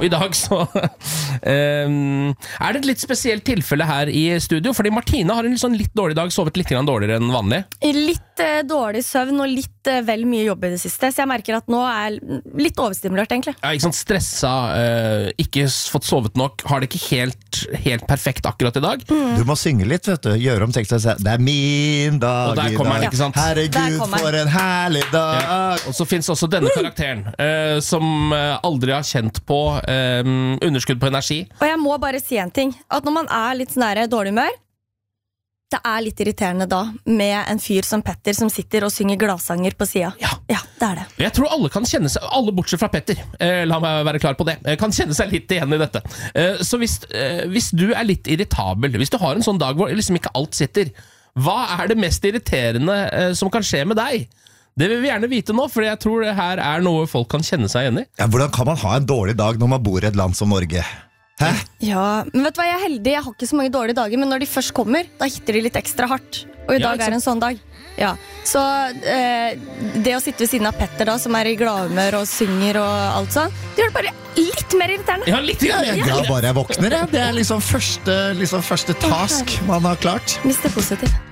Og i dag så er det et litt spesielt tilfelle her i studio, fordi Martine har en litt dårlig dag, sovet litt dårligere enn vanlig. Litt dårlig søvn og litt vel mye jobb i det siste, så jeg merker at nå er jeg litt overstimulert egentlig. Ja, ikke sant, stressa, ikke fått sovet nok, har det ikke helt perfekt akkurat i dag. Du må synge litt, vet du, gjøre om teksten og si, det er min dag og der i kommer dag, den, ikke sant? herregud for en herlig dag. Ja. Og så finnes også denne karakteren, som aldri har kjent på underskudd på energi. Og jeg må bare si en ting, at når man er litt sånn der dårlig humør, det er litt irriterende da, med en fyr som Petter som sitter og synger gladsanger på siden. Ja, det er det. Jeg tror alle kan kjenne seg, alle bortsett fra Petter, la meg være klar på det, kan kjenne seg litt igjen i dette. Så hvis du er litt irritabel, hvis du har en sånn dag hvor liksom ikke alt sitter, hva er det mest irriterende som kan skje med deg? Det vil vi gjerne vite nå, for jeg tror det her er noe folk kan kjenne seg igjen i. Ja, hvordan kan man ha en dårlig dag når man bor i et land som Norge? Hæ? Ja, men vet du hva, jeg er heldig, jeg har ikke så mange dårlige dager, men når de først kommer, da hitter de litt ekstra hardt. Og i dag er en sånn dag. Ja, så det å sitte ved siden av Petter da, som er i gladhumør og synger og alt sånn, det gjør det bare litt mer irriterende. Ja, litt grann. Ja, bare jeg våkner, det er liksom første task man har klart. Hvis det er positivt.